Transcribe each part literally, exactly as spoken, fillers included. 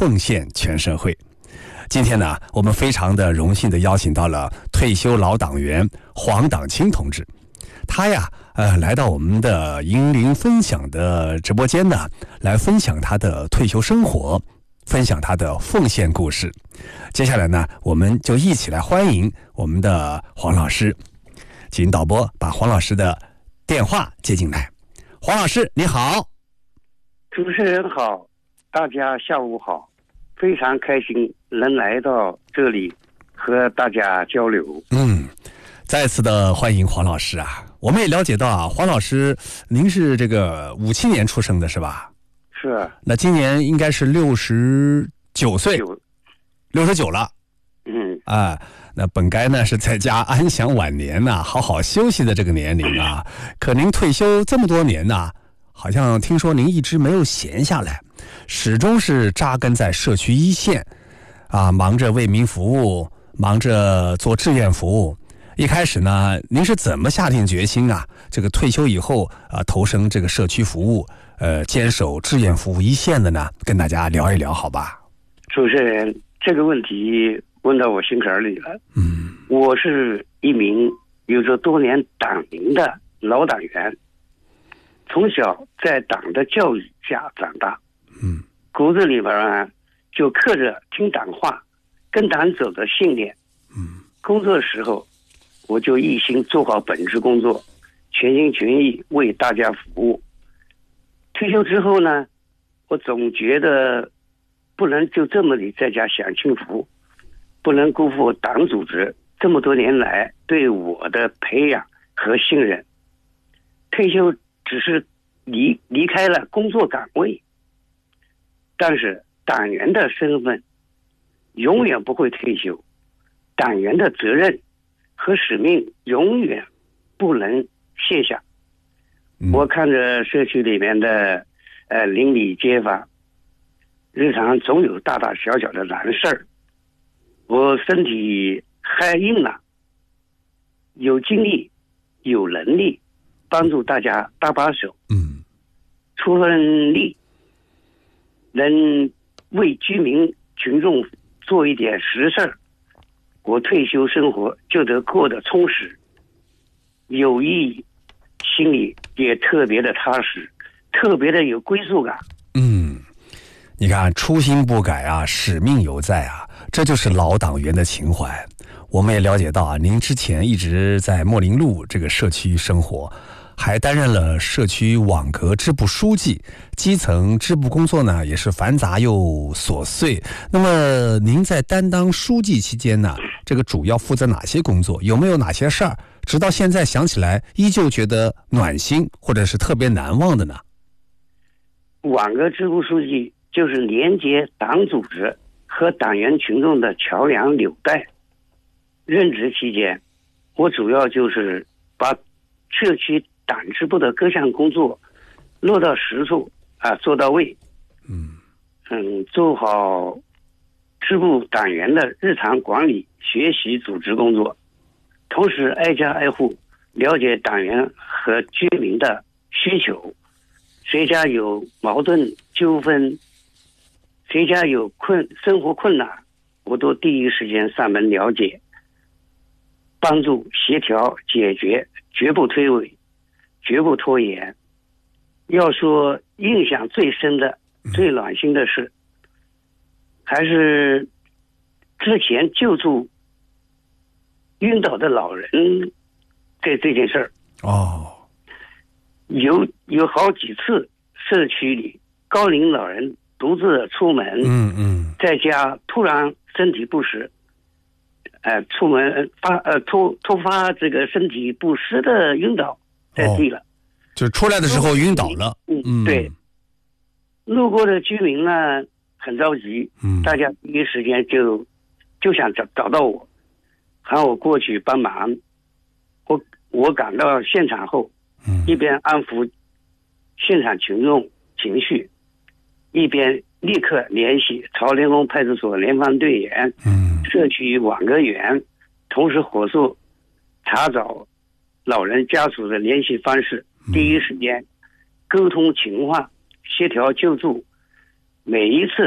奉献全社会。今天呢，我们非常的荣幸的邀请到了退休老党员黄党清同志。他呀，呃，来到我们的银铃分享的直播间呢，来分享他的退休生活，分享他的奉献故事。接下来呢，我们就一起来欢迎我们的黄老师，请导播把黄老师的电话接进来。黄老师，你好。 主持人好，大家下午好，非常开心能来到这里和大家交流。 嗯，再次的欢迎黄老师啊。我们也了解到啊，黄老师您是这个五七年出生的是吧？ 是。 那今年应该是六十九岁，六十九了。 嗯啊，那本该呢是在家安享晚年呐、啊，好好休息的这个年龄啊。可您退休这么多年呐、啊，好像听说您一直没有闲下来，始终是扎根在社区一线，啊，忙着为民服务，忙着做志愿服务。一开始呢，您是怎么下定决心啊？这个退休以后啊，投身这个社区服务，呃，坚守志愿服务一线的呢？跟大家聊一聊，好吧？ 主持人，这个问题问到我心坎里了。 嗯， 我是一名有着多年党龄的老党员，从小在党的教育下长大。 嗯， 骨子里边啊，就刻着听党话、跟党走的信念。 嗯， 工作的时候，我就一心做好本职工作，全心全意为大家服务。退休之后呢，我总觉得不能就这么的在家享清福，不能辜负党组织这么多年来对我的培养和信任。退休只是离离开了工作岗位，但是党员的身份永远不会退休，党员的责任和使命永远不能卸下。 嗯、 我看着社区里面的呃邻里街坊，日常总有大大小小的难事儿，我身体还硬了，有精力有能力帮助大家搭把手， 嗯， 出份力，能为居民群众做一点实事儿，我退休生活就得过得充实有意义，心里也特别的踏实，特别的有归属感。 嗯，你看初心不改啊，使命犹在啊，这就是老党员的情怀。我们也了解到啊，您之前一直在莫林路这个社区生活，还担任了社区网格支部书记，基层支部工作呢也是繁杂又琐碎。那么您在担当书记期间呢，这个主要负责哪些工作？有没有哪些事儿直到现在想起来依旧觉得暖心或者是特别难忘的呢？ 网格支部书记就是连接党组织和党员群众的桥梁纽带。任职期间，我主要就是把社区党支部的各项工作落到实处啊，做到位。 嗯嗯，做好支部党员的日常管理、学习、组织工作，同时挨家挨户了解党员和居民的需求，谁家有矛盾纠纷，谁家有困生活困难，我都第一时间上门了解，帮助协调解决，绝不推诿，绝不拖延。要说印象最深的、最暖心的事，还是之前救助晕倒的老人这这件事儿。 哦， 有有好几次社区里高龄老人独自出门， 嗯嗯， 在家突然身体不适，呃，出门发呃突突发这个身体不适的晕倒在地了，哦、 就出来的时候晕倒了。 嗯，对。路过的居民呢很着急， 嗯， 大家第一时间就就想找找到我，喊我过去帮忙。我我赶到现场后， 嗯， 一边安抚现场群众情绪，一边立刻联系朝连宫派出所联防队员、 嗯， 社区网格员，同时火速查找老人家属的联系方式， 嗯、 第一时间沟通情况，协调救助。每一次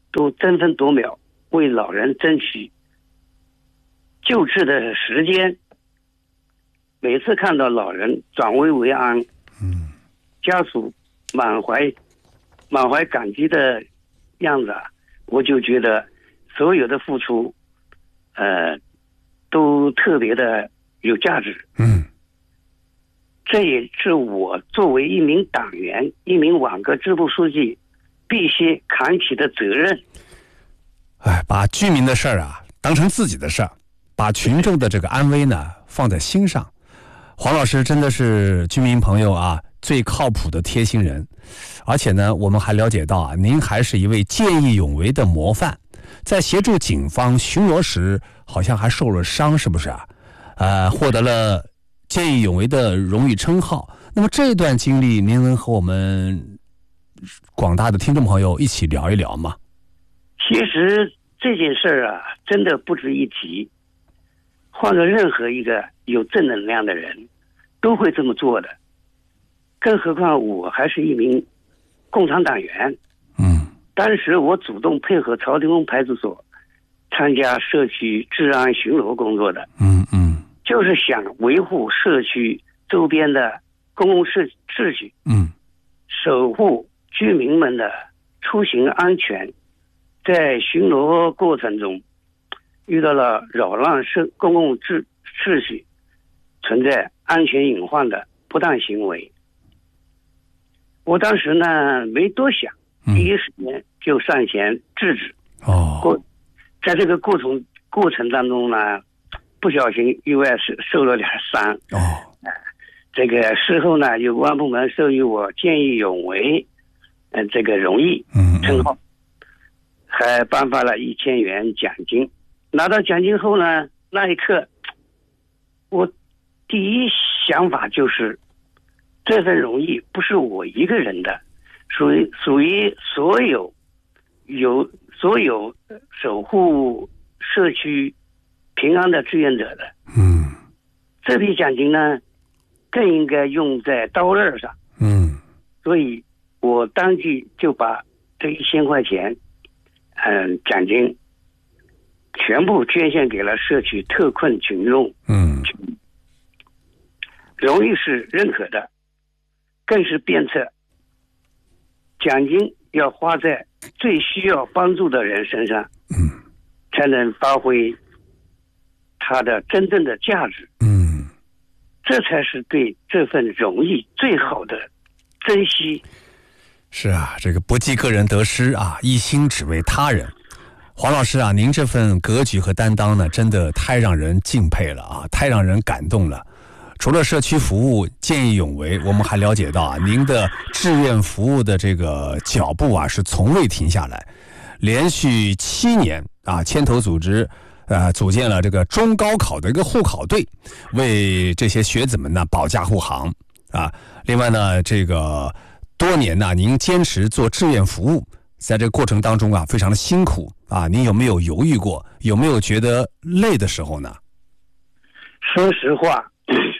都争分夺秒为老人争取救治的时间。每次看到老人转危为安， 嗯， 家属满怀满怀感激的样子啊，我就觉得所有的付出，呃，都特别的有价值。 嗯， 这也是我作为一名党员、一名网格支部书记必须扛起的责任。 哎，把居民的事儿啊当成自己的事儿，把群众的这个安危呢放在心上。黄老师真的是居民朋友啊最靠谱的贴心人，而且呢，我们还了解到啊，您还是一位见义勇为的模范，在协助警方巡逻时，好像还受了伤，是不是啊？呃，获得了见义勇为的荣誉称号。那么这段经历，您能和我们广大的听众朋友一起聊一聊吗？ 其实这件事儿啊，真的不值一提。换了任何一个有正能量的人，都会这么做的。更何况我还是一名共产党员。 嗯， 当时我主动配合朝天宫派出所参加社区治安巡逻工作的。 嗯嗯， 就是想维护社区周边的公共秩秩序。 嗯， 守护居民们的出行安全。在巡逻过程中，遇到了扰乱社公共秩秩序、存在安全隐患的不当行为。我当时呢没多想，第一时间就上前制止。 哦， 过在这个过程过程当中呢，不小心意外是受了点伤。 哦， 这个事后呢，有关部门授予我见义勇为，呃，这个荣誉称号，还颁发了一千元奖金。拿到奖金后呢，那一刻，我第一想法就是，这份荣誉不是我一个人的，属于属于所有有所有守护社区平安的志愿者的。 嗯， 这笔奖金呢，更应该用在刀刃上。 嗯， 所以我当即就把这一千块钱，嗯，奖金全部捐献给了社区特困群众。 嗯， 荣誉是认可的，更是鞭策奖金要花在最需要帮助的人身上， 嗯， 才能发挥它的真正的价值。 嗯， 这才是对这份荣誉最好的珍惜。 是啊，这个不计个人得失啊，一心只为他人。黄老师啊，您这份格局和担当呢，真的太让人敬佩了啊，太让人感动了。除了社区服务见义勇为，我们还了解到啊，您的志愿服务的这个脚步啊是从未停下来，连续七年啊牵头组织呃组建了这个中高考的一个护考队，为这些学子们呢保驾护航啊。另外呢，这个多年呢，您坚持做志愿服务，在这个过程当中啊，非常的辛苦啊。您有没有犹豫过？有没有觉得累的时候呢？ 说实话，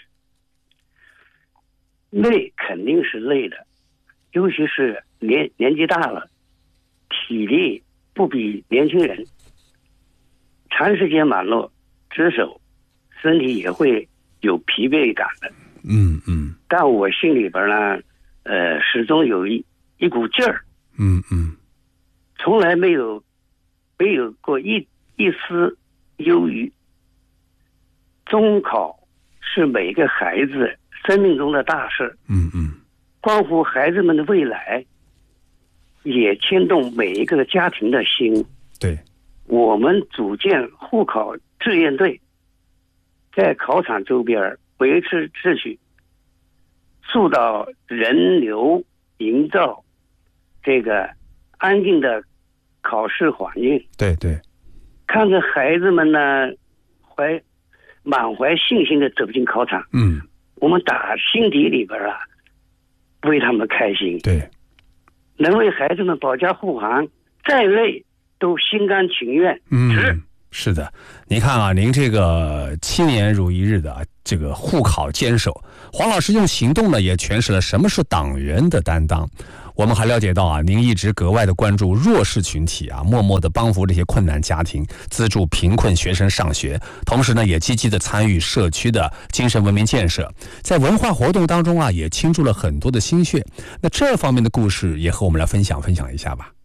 累肯定是累的，尤其是年年纪大了，体力不比年轻人，长时间忙碌值守，身体也会有疲惫感的。 嗯嗯。 但我心里边呢，呃，始终有一一股劲儿。 嗯嗯。 从来没有没有过一一丝忧郁。中考是每个孩子生命中的大事。 嗯嗯。 关乎孩子们的未来，也牵动每一个家庭的心。 对。 我们组建护考志愿队，在考场周边维持秩序，疏导人流，营造这个安静的考试环境。 对对。 看着孩子们呢，怀满怀信心的走进考场。 嗯。 我们打心底里边啊，为他们开心。 对。 能为孩子们保驾护航，再累都心甘情愿。 嗯，是的。您看啊，您这个七年如一日的这个护考坚守，黄老师用行动呢，也诠释了什么是党员的担当。 我们还了解到啊，您一直格外的关注弱势群体啊，默默的帮扶这些困难家庭，资助贫困学生上学，同时呢，也积极的参与社区的精神文明建设，在文化活动当中啊，也倾注了很多的心血。那这方面的故事也和我们来分享分享一下吧。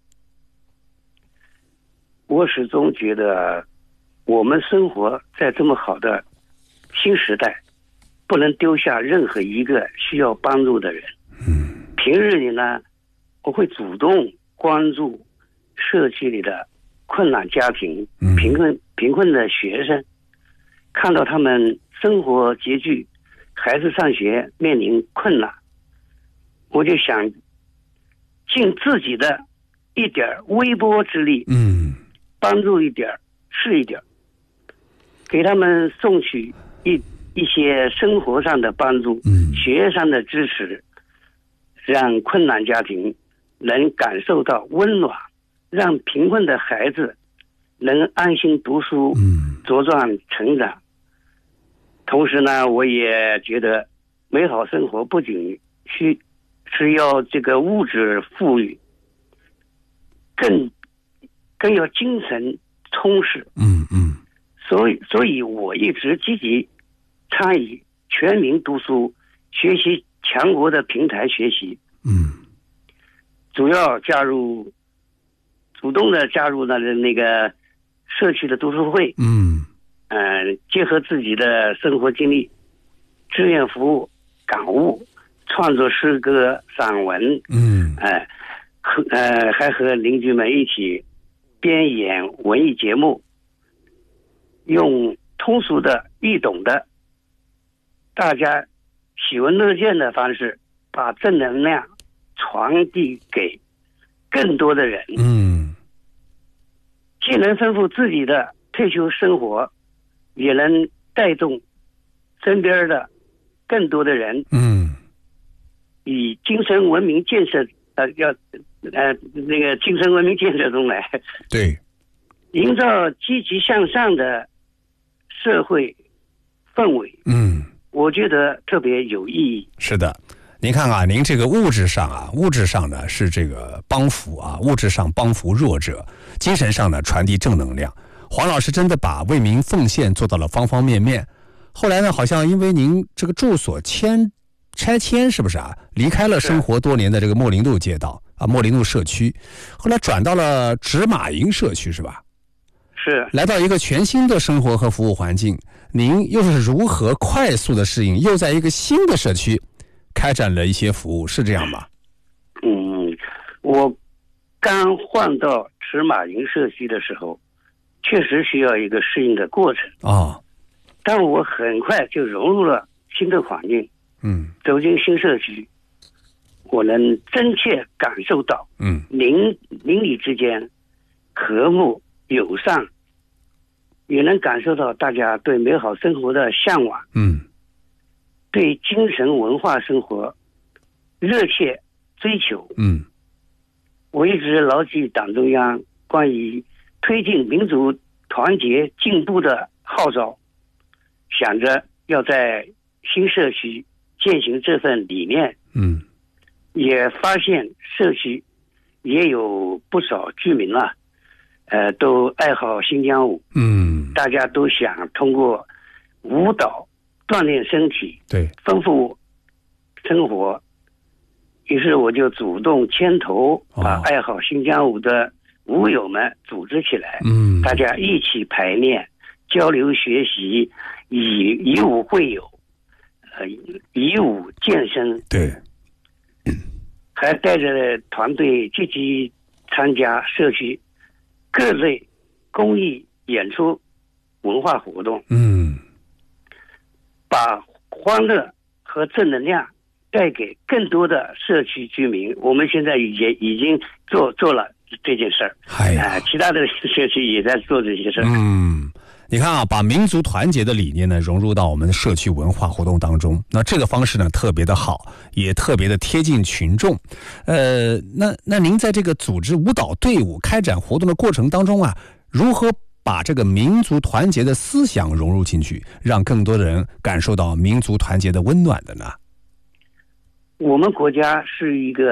我始终觉得，我们生活在这么好的新时代，不能丢下任何一个需要帮助的人。 嗯， 平日里呢，我会主动关注社区里的困难家庭、贫困贫困的学生，看到他们生活拮据，孩子上学面临困难，我就想尽自己的一点微薄之力， 嗯， 帮助一点是一点，给他们送去一一些生活上的帮助， 嗯， 学业上的支持，让困难家庭能感受到温暖，让贫困的孩子能安心读书， 嗯， 茁壮成长。同时呢，我也觉得美好生活不仅需是要这个物质富裕，更更要精神充实。 嗯嗯， 所以，所以我一直积极参与全民读书、学习强国的平台学习。 嗯， 主要加入，主动的加入了那个社区的读书会。 嗯， 嗯、呃，结合自己的生活经历、志愿服务、感悟，创作诗歌、散文。 嗯， 哎、呃，和呃还和邻居们一起编演文艺节目，用通俗的、易懂的、大家喜闻乐见的方式，把正能量传递给更多的人。 嗯， 既能丰富自己的退休生活，也能带动身边的更多的人。 嗯， 以精神文明建设呃要呃那个精神文明建设中来， 对， 营造积极向上的社会氛围。 嗯， 我觉得特别有意义。 是的。您看啊，您这个物质上啊，物质上呢是这个帮扶啊，物质上帮扶弱者，精神上呢传递正能量。黄老师真的把为民奉献做到了方方面面。后来呢，好像因为您这个住所迁拆迁，是不是啊？离开了生活多年的这个莫林路街道啊，莫林路社区，后来转到了直马营社区，是吧？ 是， 来到一个全新的生活和服务环境，您又是如何快速的适应，又在一个新的社区开展了一些服务，是这样吗？ 嗯，我刚换到直马营社区的时候，确实需要一个适应的过程啊、哦， 但我很快就融入了新的环境。 嗯， 走进新社区，我能真切感受到， 嗯， 邻邻里之间和睦友善，也能感受到大家对美好生活的向往， 嗯， 对精神文化生活热切追求。 嗯， 我一直牢记党中央关于推进民族团结进步的号召，想着要在新社区践行这份理念。 嗯， 也发现社区也有不少居民啊，呃，都爱好新疆舞。 嗯， 大家都想通过舞蹈锻炼身体， 对， 丰富生活。于是我就主动牵头，把爱好新疆舞的舞友们组织起来， 嗯， 大家一起排练、交流学习，以以舞会友，呃，以舞健身。 对， 还带着团队积极参加社区各类公益演出、文化活动， 嗯， 把欢乐和正能量带给更多的社区居民。我们现在也已经做做了这件事儿， 哎呀、 呃，其他的社区也在做这些事儿。 嗯。你看啊，把民族团结的理念呢融入到我们的社区文化活动当中，那这个方式呢特别的好，也特别的贴近群众。呃，那那您在这个组织舞蹈队伍开展活动的过程当中啊，如何把这个民族团结的思想融入进去，让更多的人感受到民族团结的温暖的呢？ 我们国家是一个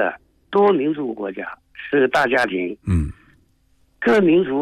多民族国家，是个大家庭， 嗯， 各民族